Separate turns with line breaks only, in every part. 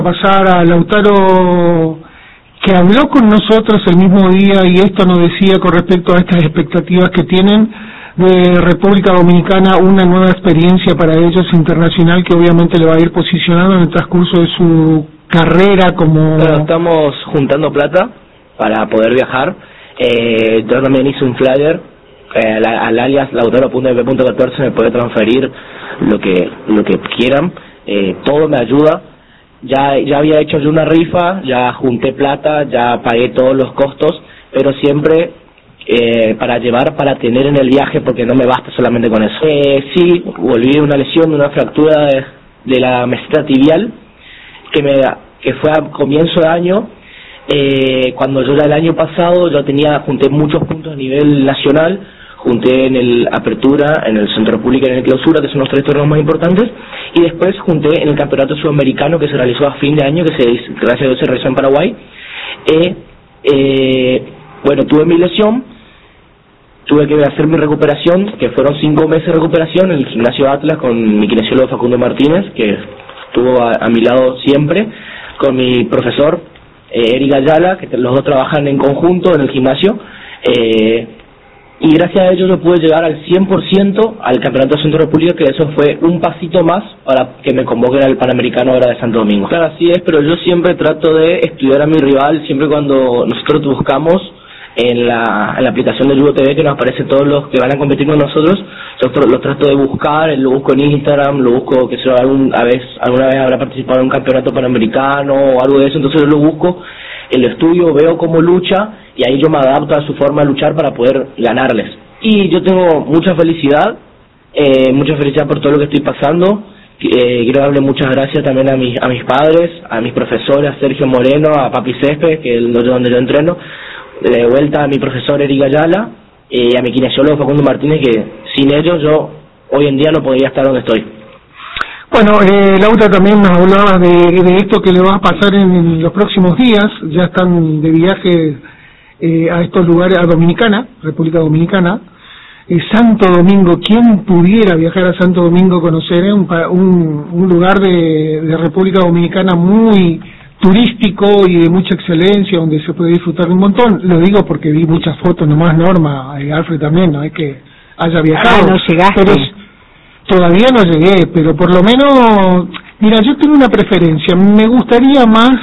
Pasar a Lautaro, que habló con nosotros el mismo día y esto nos decía con respecto a estas expectativas que tienen de República Dominicana, una nueva experiencia para ellos internacional que obviamente le va a ir posicionando en el transcurso de su carrera como...
Bueno, estamos juntando plata para poder viajar. Yo también hice un flyer al alias lautaro.mp.14, me puede transferir lo que quieran, todo me ayuda. Ya había hecho yo una rifa, ya junté plata, ya pagué todos los costos, pero siempre para tener en el viaje, porque no me basta solamente con eso. Sí, volví de una lesión, de una fractura de la meseta tibial, que fue a comienzo de año, cuando yo ya el año pasado junté muchos puntos a nivel nacional, junté en el Apertura, en el Centro Público y en el Clausura, que son los 3 torneos más importantes, y después junté en el Campeonato Sudamericano que se realizó a fin de año, gracias a Dios se realizó en Paraguay. Bueno, tuve mi lesión, tuve que hacer mi recuperación, que fueron 5 meses de recuperación en el Gimnasio Atlas con mi kinesiólogo Facundo Martínez, que estuvo a mi lado siempre, con mi profesor Eric Ayala, que los dos trabajan en conjunto en el gimnasio, y gracias a ellos yo pude llegar al 100% al Campeonato de Centro República, que eso fue un pasito más para que me convoquen al Panamericano ahora de Santo Domingo. Claro, así es, pero yo siempre trato de estudiar a mi rival, siempre cuando nosotros buscamos en la aplicación de Judo TV, que nos aparecen todos los que van a competir con nosotros, los trato de buscar, lo busco en Instagram, lo busco que alguna vez habrá participado en un campeonato panamericano o algo de eso, entonces yo lo busco, el estudio, veo cómo lucha y ahí yo me adapto a su forma de luchar para poder ganarles. Y yo tengo mucha felicidad por todo lo que estoy pasando. Quiero darle muchas gracias también a mis padres, a mis profesores, a Sergio Moreno, a Papi Césped, que es donde yo entreno, de vuelta a mi profesor Eric Ayala y a mi kinesiólogo Facundo Martínez, que sin ellos yo hoy en día no podría estar donde estoy.
Bueno, Lauta también nos hablaba de esto que le va a pasar en los próximos días. Ya están de viaje a estos lugares, a Dominicana, República Dominicana, Santo Domingo. ¿Quién pudiera viajar a Santo Domingo, conocer un lugar de República Dominicana muy turístico y de mucha excelencia, donde se puede disfrutar de un montón? Lo digo porque vi muchas fotos, nomás Norma, Alfred también, no es que haya viajado.
No llegaste.
Pero todavía no llegué, pero por lo menos, mira, yo tengo una preferencia, me gustaría más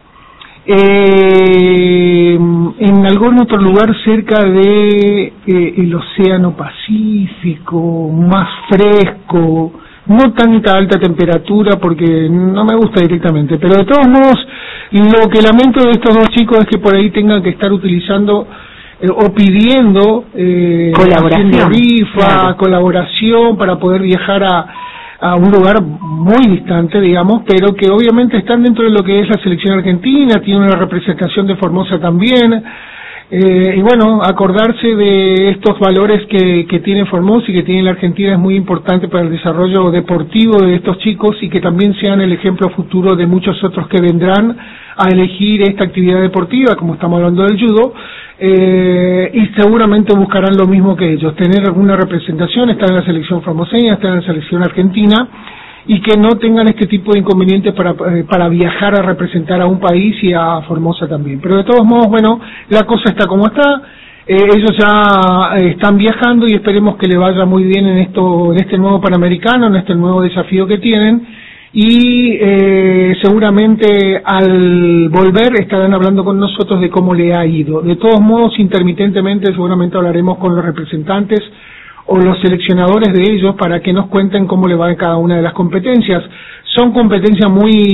en algún otro lugar cerca de el Océano Pacífico, más fresco, no tanta alta temperatura porque no me gusta directamente, pero de todos modos lo que lamento de estos dos chicos es que por ahí tengan que estar utilizando o pidiendo
colaboración,
rifa,
claro,
colaboración para poder viajar a un lugar muy distante, digamos, pero que obviamente están dentro de lo que es la selección argentina, tiene una representación de Formosa también. Y bueno, acordarse de estos valores que tiene Formosa y que tiene la Argentina es muy importante para el desarrollo deportivo de estos chicos y que también sean el ejemplo futuro de muchos otros que vendrán a elegir esta actividad deportiva, como estamos hablando del judo, y seguramente buscarán lo mismo que ellos, tener alguna representación, estar en la selección formoseña, estar en la selección argentina, y que no tengan este tipo de inconvenientes para viajar a representar a un país y a Formosa también. Pero de todos modos, bueno, la cosa está como está, ellos ya están viajando y esperemos que le vaya muy bien en este nuevo Panamericano, en este nuevo desafío que tienen, y seguramente al volver estarán hablando con nosotros de cómo le ha ido. De todos modos, intermitentemente seguramente hablaremos con los representantes o los seleccionadores de ellos para que nos cuenten cómo le va en cada una de las competencias. Son competencias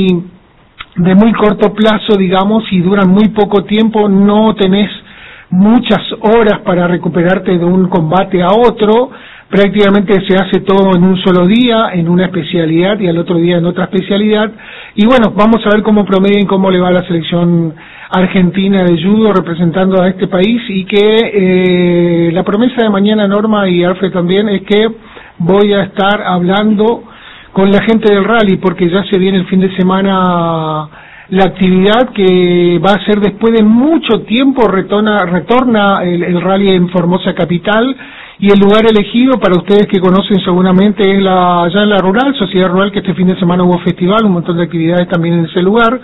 de muy corto plazo, digamos, y duran muy poco tiempo, no tenés muchas horas para recuperarte de un combate a otro, prácticamente se hace todo en un solo día, en una especialidad, y al otro día en otra especialidad, y bueno, vamos a ver cómo promedian, cómo le va a la selección argentina de judo representando a este país, y que la promesa de mañana, Norma y Alfred también, es que voy a estar hablando con la gente del rally, porque ya se viene el fin de semana la actividad que va a ser después de mucho tiempo, retorna el rally en Formosa Capital, y el lugar elegido para ustedes que conocen seguramente es allá en la rural, Sociedad Rural, que este fin de semana hubo festival, un montón de actividades también en ese lugar.